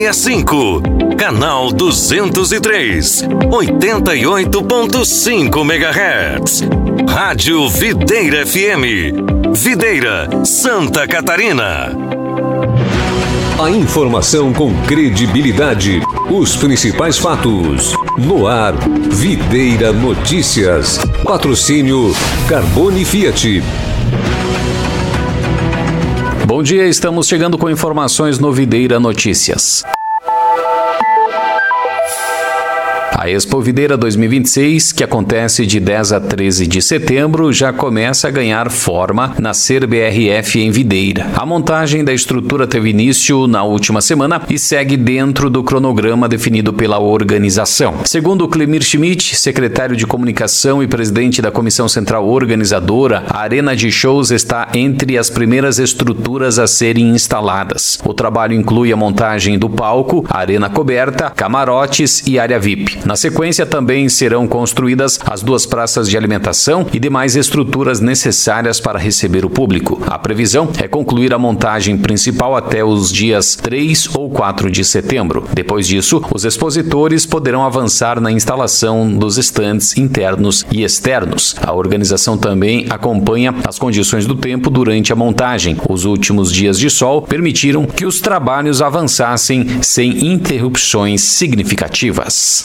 5, canal 203, 88.5 MHz. Rádio Videira FM, Videira, Santa Catarina. A informação com credibilidade, os principais fatos. No ar, Videira Notícias. Patrocínio Carbone Fiat. Bom dia, estamos chegando com informações no Videira Notícias. A Expo Videira 2026, que acontece de 10 a 13 de setembro, já começa a ganhar forma na CBRF em Videira. A montagem da estrutura teve início na última semana e segue dentro do cronograma definido pela organização. Segundo Clemir Schmidt, secretário de Comunicação e presidente da Comissão Central Organizadora, a Arena de Shows está entre as primeiras estruturas a serem instaladas. O trabalho inclui a montagem do palco, arena coberta, camarotes e área VIP. Na sequência, também serão construídas as duas praças de alimentação e demais estruturas necessárias para receber o público. A previsão é concluir a montagem principal até os dias 3 ou 4 de setembro. Depois disso, os expositores poderão avançar na instalação dos estandes internos e externos. A organização também acompanha as condições do tempo durante a montagem. Os últimos dias de sol permitiram que os trabalhos avançassem sem interrupções significativas.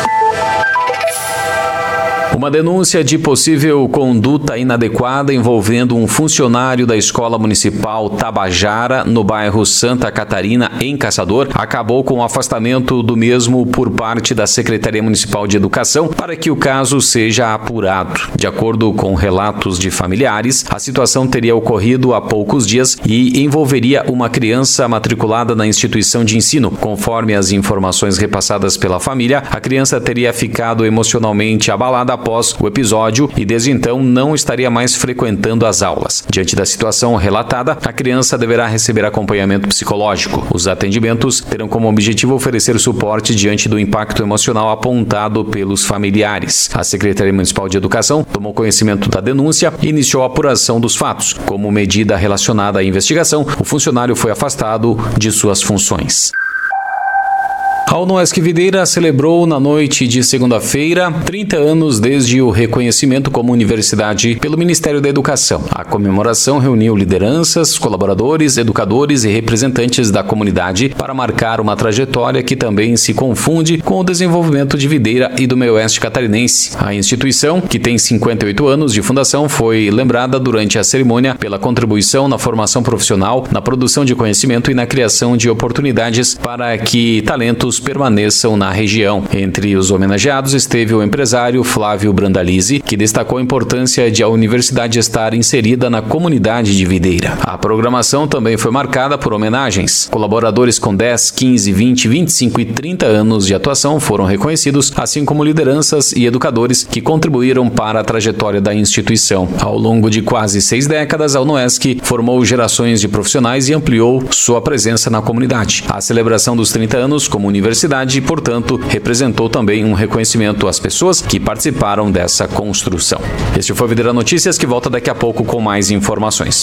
Uma denúncia de possível conduta inadequada envolvendo um funcionário da Escola Municipal Tabajara, no bairro Santa Catarina, em Caçador, acabou com o afastamento do mesmo por parte da Secretaria Municipal de Educação para que o caso seja apurado. De acordo com relatos de familiares, a situação teria ocorrido há poucos dias e envolveria uma criança matriculada na instituição de ensino. Conforme as informações repassadas pela família, a criança teria ficado emocionalmente abalada após o episódio e desde então não estaria mais frequentando as aulas. Diante da situação relatada, a criança deverá receber acompanhamento psicológico. Os atendimentos terão como objetivo oferecer suporte diante do impacto emocional apontado pelos familiares. A Secretaria Municipal de Educação tomou conhecimento da denúncia e iniciou a apuração dos fatos. Como medida relacionada à investigação, o funcionário foi afastado de suas funções. A UNOESC Videira celebrou na noite de segunda-feira 30 anos desde o reconhecimento como universidade pelo Ministério da Educação. A comemoração reuniu lideranças, colaboradores, educadores e representantes da comunidade para marcar uma trajetória que também se confunde com o desenvolvimento de Videira e do meio oeste catarinense. A instituição, que tem 58 anos de fundação, foi lembrada durante a cerimônia pela contribuição na formação profissional, na produção de conhecimento e na criação de oportunidades para que talentos permaneçam na região. Entre os homenageados esteve o empresário Flávio Brandalize, que destacou a importância de a universidade estar inserida na comunidade de Videira. A programação também foi marcada por homenagens. Colaboradores com 10, 15, 20, 25 e 30 anos de atuação foram reconhecidos, assim como lideranças e educadores que contribuíram para a trajetória da instituição. Ao longo de quase 6 décadas, a UNOESC formou gerações de profissionais e ampliou sua presença na comunidade. A celebração dos 30 anos como universidade, portanto, representou também um reconhecimento às pessoas que participaram dessa construção. Este foi o Videira Notícias, que volta daqui a pouco com mais informações.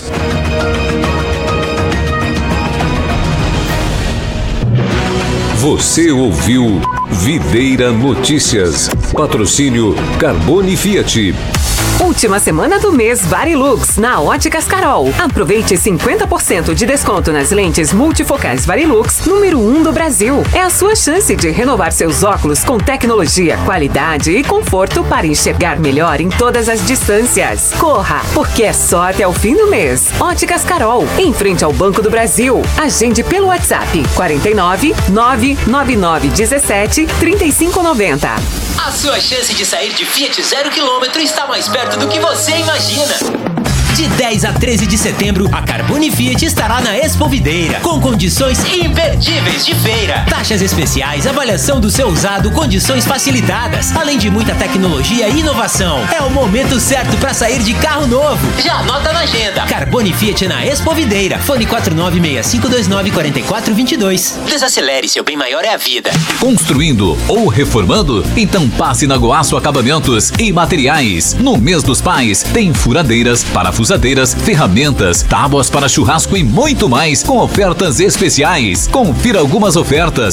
Você ouviu Videira Notícias. Patrocínio Carbone Fiat. Última semana do mês Varilux na Óticas Carol. Aproveite 50% de desconto nas lentes multifocais Varilux, número 1 do Brasil. É a sua chance de renovar seus óculos com tecnologia, qualidade e conforto para enxergar melhor em todas as distâncias. Corra, porque é só até o fim do mês. Óticas Carol, em frente ao Banco do Brasil. Agende pelo WhatsApp 49 999 17 3590. A sua chance de sair de Fiat 0 km está mais perto do que você imagina. De 10 a 13 de setembro, a Carbone Fiat estará na Expo Videira, com condições imperdíveis de feira. Taxas especiais, avaliação do seu usado, condições facilitadas, além de muita tecnologia e inovação. É o momento certo para sair de carro novo. Já anota na agenda. Carbone Fiat na Expo Videira. Fone 4965294422. Desacelere, seu bem maior é a vida. Construindo ou reformando? Então passe na Goaço Acabamentos e Materiais. No mês dos pais, tem furadeiras, parafusadeiras, parafusadeiras, ferramentas, tábuas para churrasco e muito mais com ofertas especiais. Confira algumas ofertas.